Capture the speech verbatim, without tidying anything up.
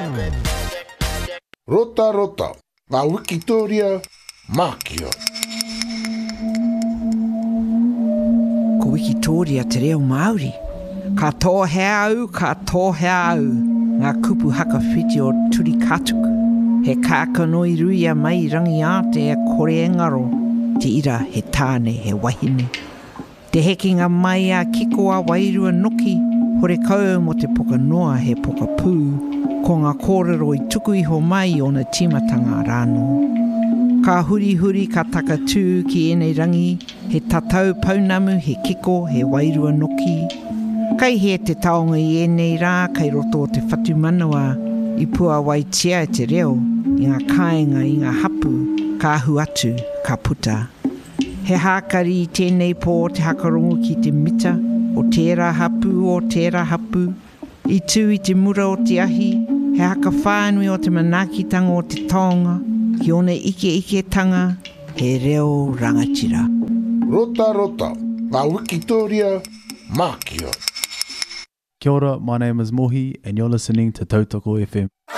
Rota rota, ngā Wikitoria mākia. Ko Wikitoria te reo Māori. Ka tō hea au, ka tō hea au. Ngā kupu haka whiti o turi katuku. He kākanoi ruia mai rangi ate e kore engaro. Te ira he tāne he wahine. Te hekinga mai a kiko a wairua noki. Hore kau mo te poka noa he poka pū. Ko ngā kōrero i tuku iho mai o na timatanga rāno. Ka huri huri ka takatū ki enei rangi. He tatau paunamu he kiko he wairua noki. Kai he te taonga i enei rā kai roto o te whatu manawa. I pua wai tia e te reo. I ngā kāinga i ngā hapu. Ka ahu atu ka puta. He hākari i tēnei pō te hakarongo ki te mita. O tērā hapu o tērā hapu. I tū i te mura o te ahi. He haka whānui o te manakitanga o te taonga. Ki one ike ike tanga. He reo rangatira. Rota rota, ngā Wikitoria mākia. Kia ora, my name is Mohi and you're listening to Tautoko F M.